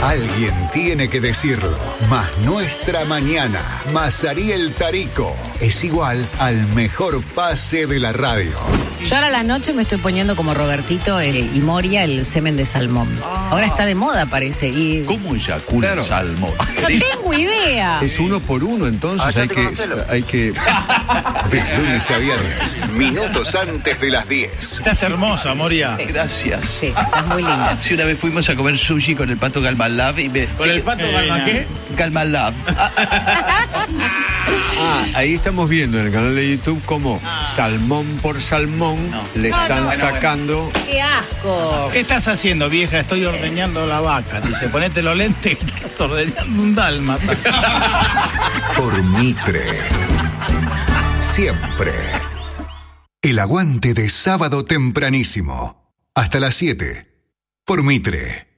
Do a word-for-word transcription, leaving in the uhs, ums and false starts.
Alguien tiene que decirlo. Más nuestra mañana, más Ariel Tarico, es igual al mejor pase de la radio. Yo ahora a la noche me estoy poniendo como Robertito el, y Moria el semen de salmón. Ahora está de moda, parece. Y... ¿Cómo eyacula Claro. el salmón? No tengo idea. Es uno por uno, entonces hay que, hay que... De lunes a viernes, minutos antes de las diez. Estás hermosa, Moria. Gracias. Sí, estás muy linda. Sí, una vez fuimos a comer sushi con el pato Galmanlab y me... ¿Con el pato Galma qué? Galmanlab. Ah, ahí estamos viendo en el canal de YouTube cómo salmón por salmón No. le No, están no, bueno, sacando... ¡Qué asco! ¿Qué estás haciendo, vieja? Estoy ordeñando la vaca. Dice, ponete los lentes que estás ordeñando un dálmata. Por Mitre. Siempre. El aguante de sábado tempranísimo. Hasta las siete. Por Mitre.